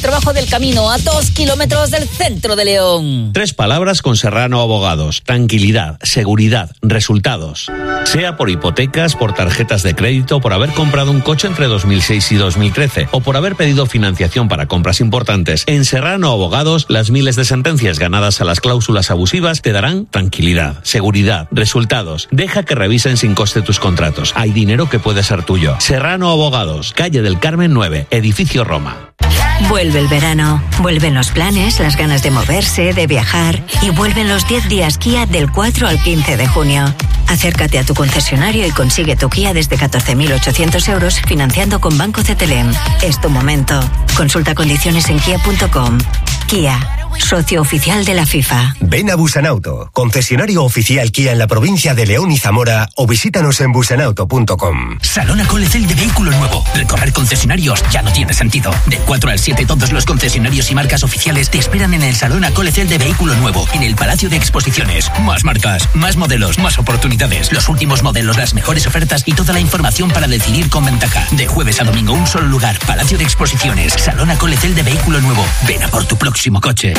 Trabajo del camino a 2 kilómetros del centro de León. 3 palabras con Serrano Abogados: tranquilidad, seguridad, resultados. Sea por hipotecas, por tarjetas de crédito, por haber comprado un coche entre 2006 y 2013 o por haber pedido financiación para compras importantes, en Serrano Abogados las miles de sentencias ganadas a las cláusulas abusivas te darán tranquilidad, seguridad, resultados. Deja que revisen sin coste tus contratos. Hay dinero que puede ser tuyo. Serrano Abogados, calle del Carmen 9, edificio Roma. Vuelve el verano, vuelven los planes, las ganas de moverse, de viajar y vuelven los 10 días Kia del 4 al 15 de junio. Acércate a tu concesionario y consigue tu Kia desde 14.800 euros financiando con Banco CTLM. Es tu momento. Consulta condiciones en kia.com. Kia, socio oficial de la FIFA. Ven a Busanauto, concesionario oficial Kia en la provincia de León y Zamora, o visítanos en busanauto.com. Salona Colecel de vehículo nuevo. Recorrer concesionarios ya no tiene sentido. Del 4 al 7 todos los concesionarios y marcas oficiales te esperan en el Salona Colecel de vehículo nuevo, en el Palacio de Exposiciones. Más marcas, más modelos, más oportunidades. Los últimos modelos, las mejores ofertas y toda la información para decidir con ventaja. De jueves a domingo, un solo lugar. Palacio de Exposiciones. Salona Colecel de vehículo nuevo. Ven a por tu próximo coche.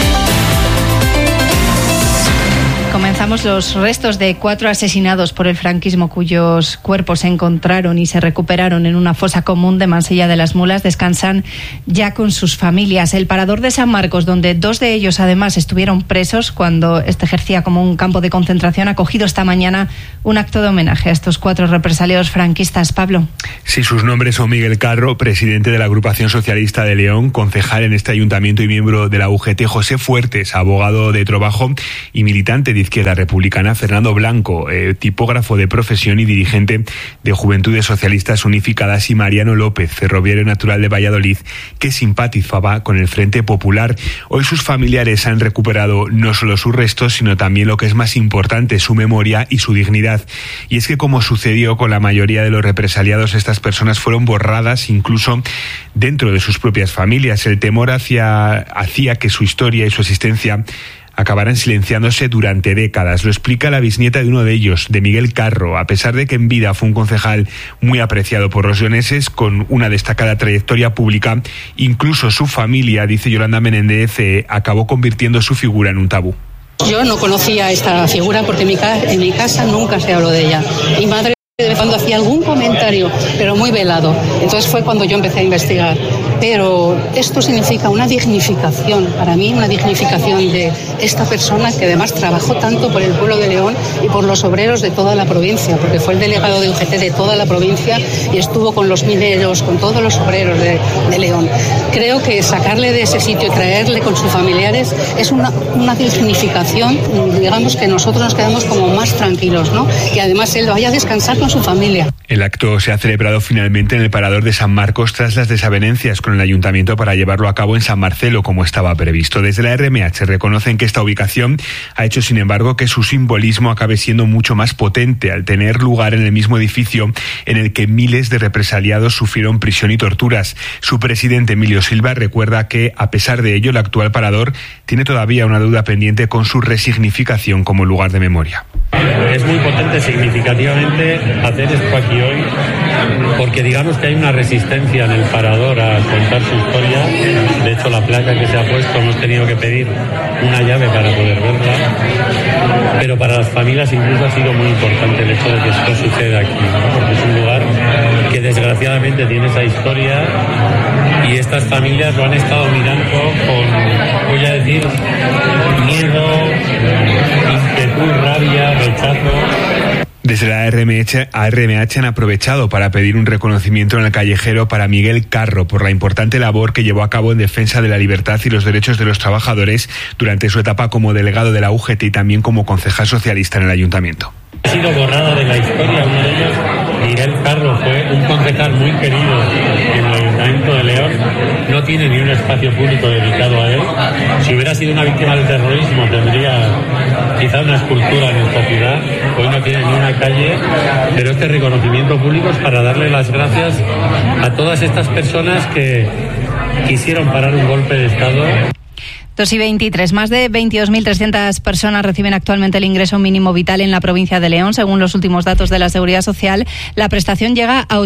Comenzamos. Los restos de 4 asesinados por el franquismo cuyos cuerpos se encontraron y se recuperaron en una fosa común de Mansilla de las Mulas descansan ya con sus familias. El parador de San Marcos, donde 2 de ellos además estuvieron presos cuando este ejercía como un campo de concentración, ha acogido esta mañana un acto de homenaje a estos 4 represaliados franquistas. Pablo. Sí, sus nombres son Miguel Carro, presidente de la Agrupación Socialista de León, concejal en este ayuntamiento y miembro de la UGT; José Fuertes, abogado de trabajo y militante de Izquierda Republicana; Fernando Blanco, tipógrafo de profesión y dirigente de Juventudes Socialistas Unificadas; y Mariano López, ferroviario natural de Valladolid, que simpatizaba con el Frente Popular. Hoy sus familiares han recuperado no solo sus restos, sino también lo que es más importante, su memoria y su dignidad. Y es que, como sucedió con la mayoría de los represaliados, estas personas fueron borradas incluso dentro de sus propias familias. El temor hacía que su historia y su existencia acabarán silenciándose durante décadas. Lo explica la bisnieta de uno de ellos, de Miguel Carro. A pesar de que en vida fue un concejal muy apreciado por los leoneses, con una destacada trayectoria pública, incluso su familia, dice Yolanda Menéndez, acabó convirtiendo su figura en un tabú. Yo no conocía esta figura porque en mi casa nunca se habló de ella. Mi madre de vez en cuando hacía algún comentario, pero muy velado. Entonces fue cuando yo empecé a investigar. Pero esto significa una dignificación, para mí, una dignificación de esta persona que además trabajó tanto por el pueblo de León y por los obreros de toda la provincia, porque fue el delegado de UGT de toda la provincia y estuvo con los mineros, con todos los obreros de León. Creo que sacarle de ese sitio y traerle con sus familiares es una dignificación, digamos, que nosotros nos quedamos como más tranquilos, ¿no? Que además él vaya a descansar con su familia. El acto se ha celebrado finalmente en el parador de San Marcos tras las desavenencias con el ayuntamiento para llevarlo a cabo en San Marcelo, como estaba previsto. Desde la RMH reconocen que esta ubicación ha hecho, sin embargo, que su simbolismo acabe siendo mucho más potente al tener lugar en el mismo edificio en el que miles de represaliados sufrieron prisión y torturas. Su presidente, Emilio Silva, recuerda que, a pesar de ello, el actual parador tiene todavía una deuda pendiente con su resignificación como lugar de memoria. Es muy potente significativamente hacer esto aquí hoy, porque digamos que hay una resistencia en el parador a contar su historia. De hecho, la placa que se ha puesto hemos tenido que pedir una llave para poder verla, pero para las familias incluso ha sido muy importante el hecho de que esto suceda aquí, ¿no? Porque es un lugar que desgraciadamente tiene esa historia y estas familias lo han estado mirando con, voy a decir, miedo, ímpetu, rabia, rechazo. Desde la RMH han aprovechado para pedir un reconocimiento en el callejero para Miguel Carro por la importante labor que llevó a cabo en defensa de la libertad y los derechos de los trabajadores durante su etapa como delegado de la UGT y también como concejal socialista en el ayuntamiento. Ha sido borrado de la historia. Uno de ellos, Miguel Carro, fue un concejal muy querido en el Ayuntamiento de León. No tiene ni un espacio público dedicado a él. Si hubiera sido una víctima del terrorismo, tendría quizá una escultura en esta ciudad. Hoy no tiene ni una calle, pero este reconocimiento público es para darle las gracias a todas estas personas que quisieron parar un golpe de Estado. 2:23. Más de 22.300 personas reciben actualmente el ingreso mínimo vital en la provincia de León. Según los últimos datos de la Seguridad Social, la prestación llega a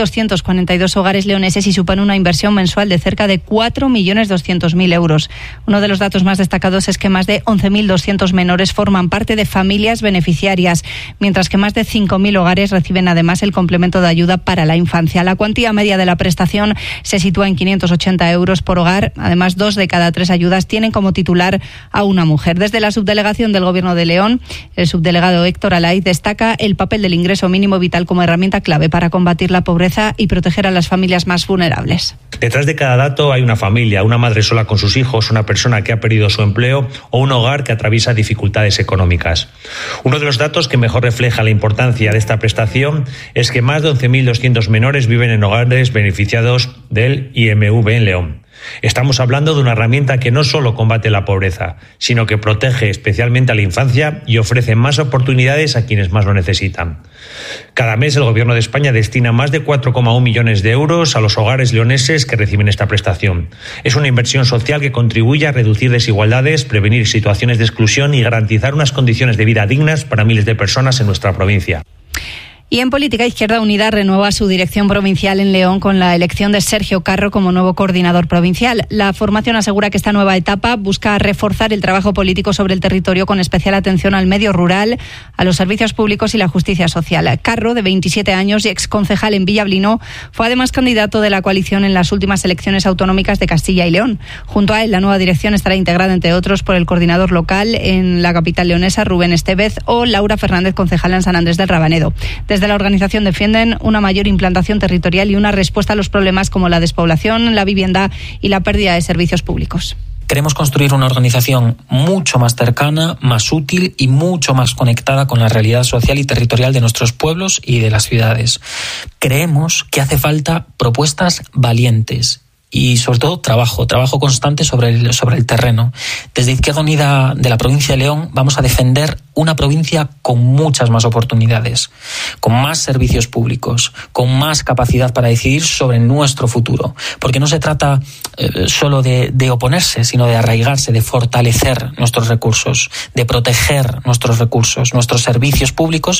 8.242 hogares leoneses y supone una inversión mensual de cerca de 4.200.000 euros. Uno de los datos más destacados es que más de 11.200 menores forman parte de familias beneficiarias, mientras que más de 5.000 hogares reciben además el complemento de ayuda para la infancia. La cuantía media de la prestación se sitúa en 580 euros por hogar. Además, 2 de cada 3 ayudas tienen como titular a una mujer. Desde la subdelegación del Gobierno de León, el subdelegado Héctor Alaiz destaca el papel del ingreso mínimo vital como herramienta clave para combatir la pobreza y proteger a las familias más vulnerables. Detrás de cada dato hay una familia, una madre sola con sus hijos, una persona que ha perdido su empleo o un hogar que atraviesa dificultades económicas. Uno de los datos que mejor refleja la importancia de esta prestación es que más de 11.200 menores viven en hogares beneficiados del IMV en León. Estamos hablando de una herramienta que no solo combate la pobreza, sino que protege especialmente a la infancia y ofrece más oportunidades a quienes más lo necesitan. Cada mes el Gobierno de España destina más de 4,1 millones de euros a los hogares leoneses que reciben esta prestación. Es una inversión social que contribuye a reducir desigualdades, prevenir situaciones de exclusión y garantizar unas condiciones de vida dignas para miles de personas en nuestra provincia. Y en política, Izquierda Unida renueva su dirección provincial en León con la elección de Sergio Carro como nuevo coordinador provincial. La formación asegura que esta nueva etapa busca reforzar el trabajo político sobre el territorio con especial atención al medio rural, a los servicios públicos y la justicia social. Carro, de 27 años y exconcejal en Villablino, fue además candidato de la coalición en las últimas elecciones autonómicas de Castilla y León. Junto a él, la nueva dirección estará integrada, entre otros, por el coordinador local en la capital leonesa, Rubén Estevez, o Laura Fernández, concejala en San Andrés del Rabanedo. Desde la organización defienden una mayor implantación territorial y una respuesta a los problemas como la despoblación, la vivienda y la pérdida de servicios públicos. Queremos construir una organización mucho más cercana, más útil y mucho más conectada con la realidad social y territorial de nuestros pueblos y de las ciudades. Creemos que hace falta propuestas valientes y sobre todo trabajo constante sobre el terreno. Desde Izquierda Unida de la provincia de León vamos a defender una provincia con muchas más oportunidades, con más servicios públicos, con más capacidad para decidir sobre nuestro futuro. Porque no se trata solo de oponerse, sino de arraigarse, de fortalecer nuestros recursos, de proteger nuestros recursos, nuestros servicios públicos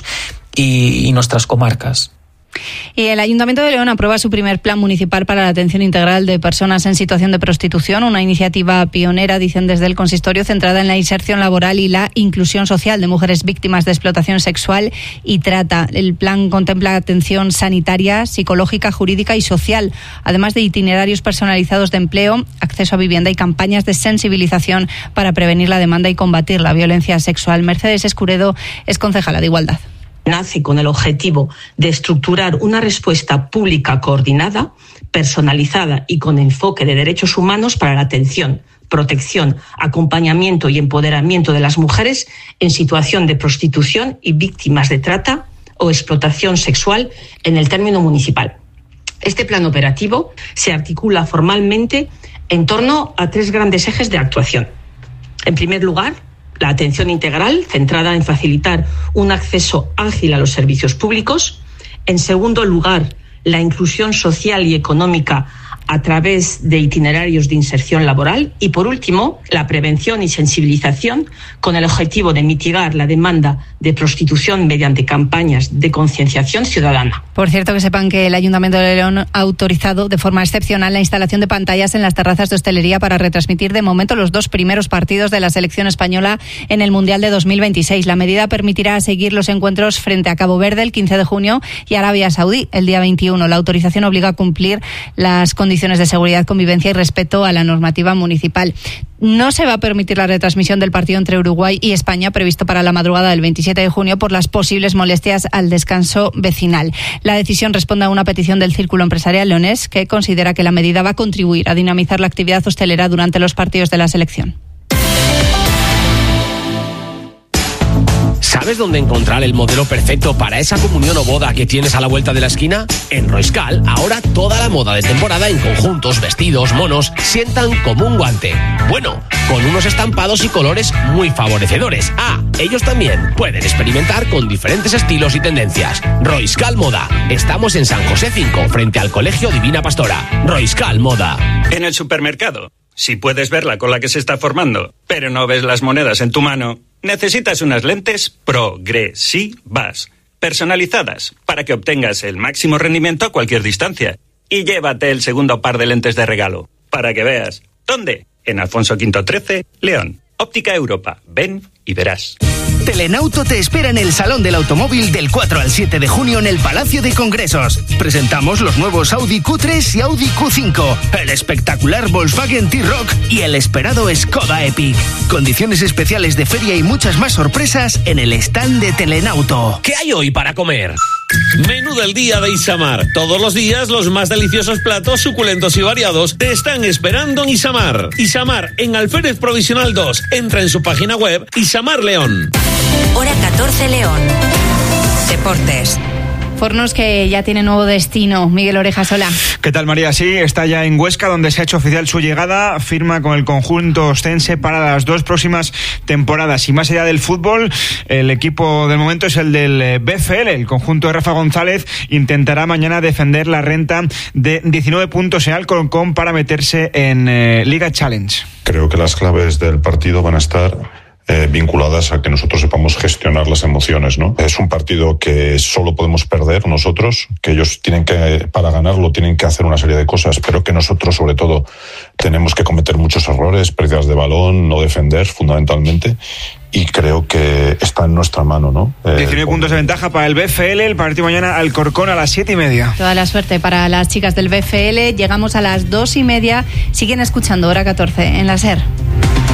y nuestras comarcas. Y el Ayuntamiento de León aprueba su primer plan municipal para la atención integral de personas en situación de prostitución, una iniciativa pionera, dicen desde el consistorio, centrada en la inserción laboral y la inclusión social de mujeres víctimas de explotación sexual y trata. El plan contempla atención sanitaria, psicológica, jurídica y social, además de itinerarios personalizados de empleo, acceso a vivienda y campañas de sensibilización para prevenir la demanda y combatir la violencia sexual. Mercedes Escuredo es concejala de Igualdad. Nace con el objetivo de estructurar una respuesta pública coordinada, personalizada y con enfoque de derechos humanos para la atención, protección, acompañamiento y empoderamiento de las mujeres en situación de prostitución y víctimas de trata o explotación sexual en el término municipal. Este plan operativo se articula formalmente en torno a 3 grandes ejes de actuación. En primer lugar, la atención integral, centrada en facilitar un acceso ágil a los servicios públicos. En segundo lugar, la inclusión social y económica a través de itinerarios de inserción laboral. Y, por último, la prevención y sensibilización con el objetivo de mitigar la demanda de prostitución mediante campañas de concienciación ciudadana. Por cierto, que sepan que el Ayuntamiento de León ha autorizado de forma excepcional la instalación de pantallas en las terrazas de hostelería para retransmitir de momento los 2 primeros partidos de la selección española en el Mundial de 2026. La medida permitirá seguir los encuentros frente a Cabo Verde el 15 de junio y Arabia Saudí el día 21. La autorización obliga a cumplir las condiciones de seguridad, convivencia y respeto a la normativa municipal. No se va a permitir la retransmisión del partido entre Uruguay y España previsto para la madrugada del 27 de junio por las posibles molestias al descanso vecinal. La decisión responde a una petición del Círculo Empresarial leonés que considera que la medida va a contribuir a dinamizar la actividad hostelera durante los partidos de la selección. ¿Sabes dónde encontrar el modelo perfecto para esa comunión o boda que tienes a la vuelta de la esquina? En Roiscal, ahora toda la moda de temporada en conjuntos, vestidos, monos, sientan como un guante. Bueno, con unos estampados y colores muy favorecedores. Ellos también pueden experimentar con diferentes estilos y tendencias. Roiscal Moda. Estamos en San José 5, frente al Colegio Divina Pastora. Roiscal Moda. En el supermercado. Si puedes ver la cola que se está formando, pero no ves las monedas en tu mano, necesitas unas lentes progresivas, personalizadas, para que obtengas el máximo rendimiento a cualquier distancia. Y llévate el segundo par de lentes de regalo, para que veas. ¿Dónde? En Alfonso V 13, León. Óptica Europa. Ven y verás. Telenauto te espera en el Salón del Automóvil del 4 al 7 de junio en el Palacio de Congresos. Presentamos los nuevos Audi Q3 y Audi Q5, el espectacular Volkswagen T-Roc y el esperado Skoda Epic. Condiciones especiales de feria y muchas más sorpresas en el stand de Telenauto. ¿Qué hay hoy para comer? Menú del día de Isamar. Todos los días los más deliciosos platos suculentos y variados te están esperando en Isamar. Isamar en Alférez Provisional 2. Entra en su página web Isamar León. Hora 14 León. Deportes. Fornos que ya tiene nuevo destino. Miguel Orejasola. ¿Qué tal, María? Sí, está ya en Huesca, donde se ha hecho oficial su llegada. Firma con el conjunto ostense para las 2 próximas temporadas. Y más allá del fútbol, el equipo del momento es el del BFL. El conjunto de Rafa González intentará mañana defender la renta de 19 puntos en Alcorcón para meterse en Liga Challenge. Creo que las claves del partido van a estar vinculadas a que nosotros sepamos gestionar las emociones, ¿no? Es un partido que solo podemos perder nosotros, que ellos para ganarlo tienen que hacer una serie de cosas, pero que nosotros sobre todo tenemos que cometer muchos errores, pérdidas de balón, no defender fundamentalmente, y creo que está en nuestra mano, ¿no? 19 puntos de ventaja para el BFL, el partido mañana Alcorcón a las 7:30. Toda la suerte para las chicas del BFL. Llegamos a las 2:30. Siguen escuchando Hora 14 en la SER.